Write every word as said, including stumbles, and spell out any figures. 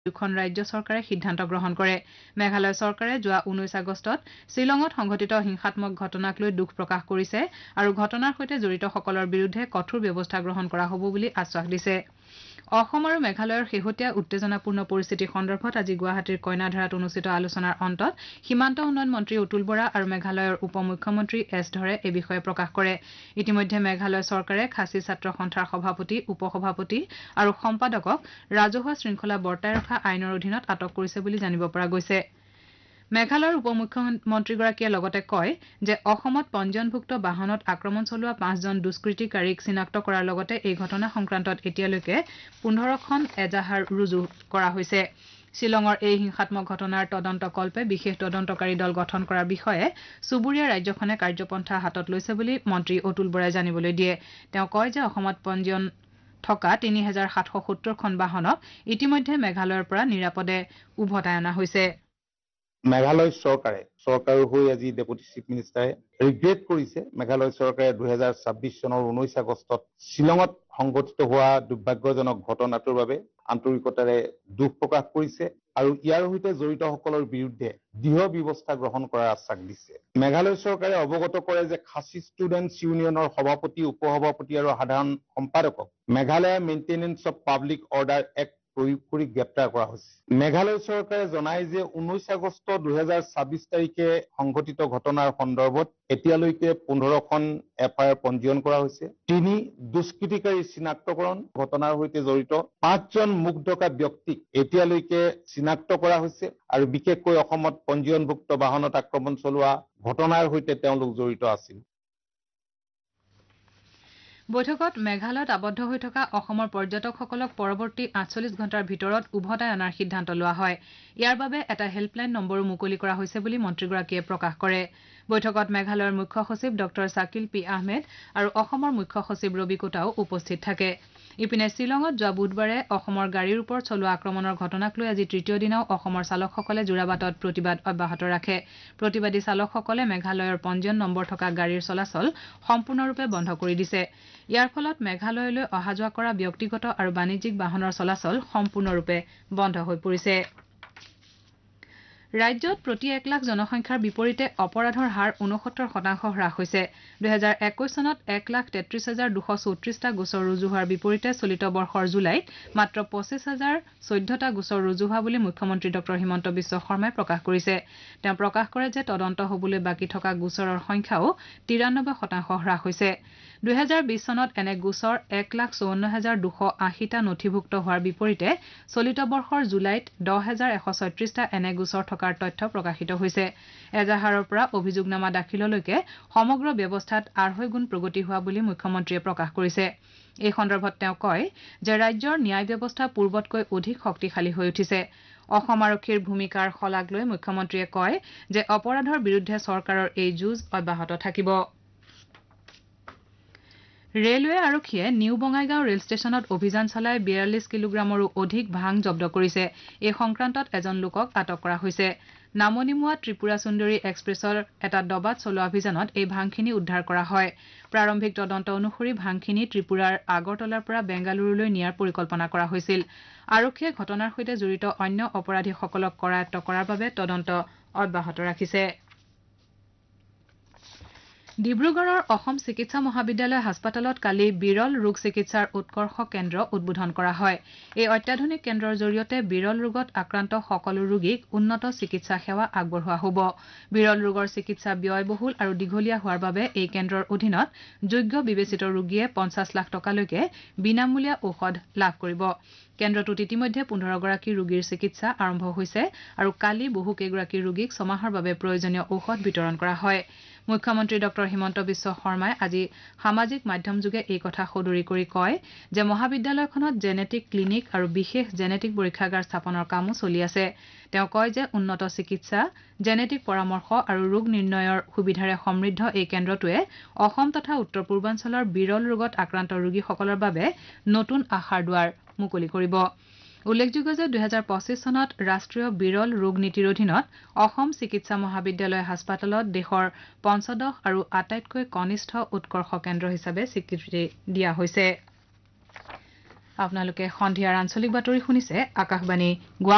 দুখন ৰাজ্য চৰকাৰে সিদ্ধান্ত গ্ৰহণ কৰে মেঘালয় চৰকাৰে যোৱা ঊনৈশ আগষ্টত শ্বিলঙত সংঘটিত হিংসাত্মক ঘটনাক লৈ দুখ প্ৰকাশ কৰিছে আৰু ঘটনাৰ সৈতে জড়িতসকলৰ বিৰুদ্ধে কঠোৰ ব্যৱস্থা গ্ৰহণ কৰা হ'ব বুলি আশ্বাস দিছে অসম আৰু মেঘালয়ৰ শেহতীয়া উত্তেজনাপূৰ্ণ পৰিস্থিতি সন্দৰ্ভত আজি গুৱাহাটীৰ কইনাধাৰাত অনুষ্ঠিত আলোচনাৰ অন্তত সীমান্ত উন্নয়ন মন্ত্ৰী অতুল বৰা আৰু মেঘালয়ৰ উপ মুখ্যমন্ত্ৰী এছ ধৰে এই বিষয়ে প্ৰকাশ কৰে ইতিমধ্যে মেঘালয় চৰকাৰে খাচী ছাত্ৰ সন্থাৰ সভাপতি উপসভাপতি আৰু সম্পাদকক ৰাজহুৱা শৃংখলা বৰ্তাই ৰখা আইনৰ অধীনত আটক কৰিছে বুলি জানিব পৰা গৈছে মেঘালয়ৰ উপ মুখ্যমন্ত্ৰীগৰাকীয়ে লগতে কয় যে অসমত পঞ্জীয়নভুক্ত বাহনত আক্ৰমণ চলোৱা পাঁচজন দুষ্কৃতিকাৰীক চিনাক্ত কৰাৰ লগতে এই ঘটনা সংক্ৰান্তত এতিয়ালৈকে পোন্ধৰখন এজাহাৰ ৰুজু কৰা হৈছে শ্বিলঙৰ এই হিংসাত্মক ঘটনাৰ তদন্তকল্পে বিশেষ তদন্তকাৰী দল গঠন কৰাৰ বিষয়ে চুবুৰীয়া ৰাজ্যখনে কাৰ্যপন্থা হাতত লৈছে বুলি মন্ত্ৰী অতুল বৰাই জানিবলৈ দিয়ে তেওঁ কয় যে অসমত পঞ্জীয়ন থকা তিনি হাজাৰ সাতশ সত্তৰখন বাহনক ইতিমধ্যে মেঘালয়ৰ পৰা নিৰাপদে উভতাই অনা হৈছে মেঘালয় চৰকাৰে চৰকাৰৰ হৈ আজি ডেপুটি চিফ মিনিষ্টাৰে ৰিগ্ৰেট কৰিছে মেঘালয় চৰকাৰে দুহেজাৰ ছাব্বিশ চনৰ ঊনৈশ আগষ্টত শ্বিলঙত সংঘটিত হোৱা দুৰ্ভাগ্যজনক ঘটনাটোৰ বাবে আন্তৰিকতাৰে দুখ প্ৰকাশ কৰিছে আৰু ইয়াৰ সৈতে জড়িতসকলৰ বিৰুদ্ধে দৃঢ় ব্যৱস্থা গ্ৰহণ কৰাৰ আশ্বাস দিছে মেঘালয় চৰকাৰে অৱগত কৰে যে খাচী ষ্টুডেণ্টছ ইউনিয়নৰ সভাপতি উপসভাপতি আৰু সাধাৰণ সম্পাদকক Meghalaya maintenance of public order act প্ৰয়োগ কৰি গ্ৰেপ্তাৰ কৰা হৈছে মেঘালয় চৰকাৰে জনায় যে ঊনৈশ আগষ্ট দুহেজাৰ ছাব্বিশ তাৰিখে সংঘটিত ঘটনাৰ সন্দৰ্ভত এতিয়ালৈকে পোন্ধৰখন এফ আই আৰ পঞ্জীয়ন কৰা হৈছে তিনি দুষ্কৃতিকাৰী চিনাক্তকৰণ ঘটনাৰ সৈতে জড়িত পাঁচজন মুখ ঢকা ব্যক্তিক এতিয়ালৈকে চিনাক্ত কৰা হৈছে আৰু বিশেষকৈ অসমত পঞ্জীয়নভুক্ত বাহনত আক্ৰমণ চলোৱা ঘটনাৰ সৈতে তেওঁলোক জড়িত আছিল বৈঠকত মেঘালয়ত আবদ্ধ হৈ থকা অসমৰ পৰ্যটকসকলক পৰৱৰ্তী আঠচল্লিশ ঘণ্টাৰ ভিতৰত উভতাই অনাৰ সিদ্ধান্ত লোৱা হয় ইয়াৰ বাবে এটা হেল্পলাইন নম্বৰো মুকলি কৰা হৈছে বুলি মন্ত্ৰীগৰাকীয়ে প্ৰকাশ কৰে বৈঠকত মেঘালয়ৰ মুখ্য সচিব ডক্টৰ শাকিল পি আহমেদ আৰু অসমৰ মুখ্য সচিব ৰবি কোটাও উপস্থিত থাকে ইপিনে শ্বিলঙত যোৱা বুধবাৰে অসমৰ গাড়ীৰ ওপৰত চলোৱা আক্ৰমণৰ ঘটনাক লৈ আজি তৃতীয় দিনাও অসমৰ চালকসকলে যোৰাবাটত প্ৰতিবাদ অব্যাহত ৰাখে প্ৰতিবাদী চালকসকলে মেঘালয়ৰ পঞ্জীয়ন নম্বৰ থকা গাড়ীৰ চলাচল সম্পূৰ্ণৰূপে বন্ধ কৰি দিছে ইয়াৰ ফলত মেঘালয়লৈ অহা যোৱা কৰা ব্যক্তিগত আৰু বাণিজ্যিক বাহনৰ চলাচল সম্পূৰ্ণৰূপে বন্ধ হৈ পৰিছে ৰাজ্যত প্ৰতি এক লাখ জনসংখ্যাৰ বিপৰীতে অপৰাধৰ হাৰ ঊনসত্তৰ শতাংশ হ্ৰাস হৈছে দুহেজাৰ একৈশ চনত এক লাখ তেত্ৰিশ হাজাৰ দুশ চৌত্ৰিশটা গোচৰ ৰুজু হোৱাৰ বিপৰীতে চলিত বৰ্ষৰ জুলাইত মাত্ৰ পঁচিছ হাজাৰ চৈধ্যটা গোচৰ ৰুজু হোৱা বুলি মুখ্যমন্ত্ৰী ডক্টৰ হিমন্ত বিশ্ব শৰ্মাই প্ৰকাশ কৰিছে তেওঁ প্ৰকাশ কৰে যে তদন্ত হবলৈ বাকী থকা গোচৰৰ সংখ্যাও তিৰানব্বৈ শতাংশ হ্ৰাস হৈছে দুহেজাৰ বিশ চনত এনে গোচৰ এক লাখ চৌৱন্ন হাজাৰ দুশ আশীটা নথিভুক্ত হোৱাৰ বিপৰীতে চলিত বৰ্ষৰ জুলাইত দহ হাজাৰ এশ ছয়ত্ৰিশটা এনে গোচৰ থকাৰ তথ্য প্ৰকাশিত হৈছে এজাহাৰৰ পৰা অভিযোগনামা দাখিললৈকে সমগ্ৰ ব্যৱস্থাত আঢ়ৈ গুণ প্ৰগতি হোৱা বুলি মুখ্যমন্ত্ৰীয়ে প্ৰকাশ কৰিছে এই সন্দৰ্ভত তেওঁ কয় যে ৰাজ্যৰ ন্যায় ব্যৱস্থা পূৰ্বতকৈ অধিক শক্তিশালী হৈ উঠিছে অসম আৰক্ষীৰ ভূমিকাৰ শলাগ লৈ মুখ্যমন্ত্ৰীয়ে কয় যে অপৰাধৰ বিৰুদ্ধে চৰকাৰৰ এই যুঁজ অব্যাহত থাকিব ৰেলৱে আৰক্ষীয়ে নিউ বঙাইগাঁও ৰেল ষ্টেচনত অভিযান চলাই বিয়াল্লিশ কিলোগ্ৰামৰো অধিক ভাং জব্দ কৰিছে এই সংক্ৰান্তত এজন লোকক আটক কৰা হৈছে নামনিমুৱা ত্ৰিপুৰা সুন্দৰী এক্সপ্ৰেছৰ এটা ডবাত চলোৱা অভিযানত এই ভাংখিনি উদ্ধাৰ কৰা হয় প্ৰাৰম্ভিক তদন্ত অনুসৰি ভাংখিনি ত্ৰিপুৰাৰ আগৰতলাৰ পৰা বেংগালুৰুলৈ নিয়াৰ পৰিকল্পনা কৰা হৈছিল আৰক্ষীয়ে ঘটনাৰ সৈতে জড়িত অন্য অপৰাধীসকলক কৰায়ত্ব কৰাৰ বাবে তদন্ত অব্যাহত ৰাখিছে ডিব্ৰুগড়ৰ অসম চিকিৎসা মহাবিদ্যালয় হাস্পতালত কালি বিৰল ৰোগ চিকিৎসাৰ উৎকৰ্ষ কেন্দ্ৰ উদ্বোধন কৰা হয় এই অত্যাধুনিক কেন্দ্ৰৰ জৰিয়তে বিৰল ৰোগত আক্ৰান্ত সকলো ৰোগীক উন্নত চিকিৎসা সেৱা আগবঢ়োৱা হ'ব বিৰল ৰোগৰ চিকিৎসা ব্যয়বহুল আৰু দীঘলীয়া হোৱাৰ বাবে এই কেন্দ্ৰৰ অধীনত যোগ্য বিবেচিত ৰোগীয়ে পঞ্চাশ লাখ টকালৈকে বিনামূলীয়া ঔষধ লাভ কৰিব কেন্দ্ৰটোত ইতিমধ্যে পোন্ধৰ গৰাকী ৰোগীৰ চিকিৎসা আৰম্ভ হৈছে আৰু কালি বহু কেইগৰাকী ৰোগীক ছমাহৰ বাবে প্ৰয়োজনীয় ঔষধ বিতৰণ কৰা হয় মুখ্যমন্ত্ৰী ডক্টৰ হিমন্ত বিশ্ব শৰ্মাই আজি সামাজিক মাধ্যমযোগে এই কথা সদৰি কৰি কয় যে মহাবিদ্যালয়খনত জেনেটিক ক্লিনিক আৰু বিশেষ জেনেটিক পৰীক্ষাগাৰ স্থাপনৰ কামো চলি আছে তেওঁ কয় যে উন্নত চিকিৎসা জেনেটিক পৰামৰ্শ আৰু ৰোগ নিৰ্ণয়ৰ সুবিধাৰে সমৃদ্ধ এই কেন্দ্ৰটোৱে অসম তথা উত্তৰ পূৰ্বাঞ্চলৰ বিৰল ৰোগত আক্ৰান্ত ৰোগীসকলৰ বাবে নতুন আশাৰ দুৱাৰ মুকলি কৰিব উল্লেখযোগ্য যে দুহেজাৰ পঁচিছ চনত ৰাষ্ট্ৰীয় বিৰল ৰোগ নীতিৰ অধীনত অসম চিকিৎসা মহাবিদ্যালয় হাস্পতালত দেশৰ পঞ্চদশ আৰু আটাইতকৈ কনিষ্ঠ উৎকৰ্ষ কেন্দ্ৰ হিচাপে স্বীকৃতি দিয়া হৈছে আপোনালোকে সন্ধিয়াৰ আঞ্চলিক বাতৰি শুনিছে আকাশবাণী